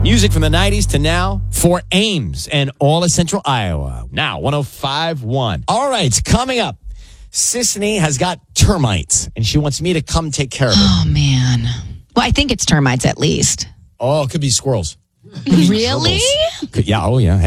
Music from the 90s to now for Ames and all of Central Iowa. Now, 105.1. All right, coming up. Sisney has got termites, and she wants me to come take care of it. Oh, man. Well, I think it's termites at least. Oh, it could be squirrels. Really? Yeah, oh, yeah.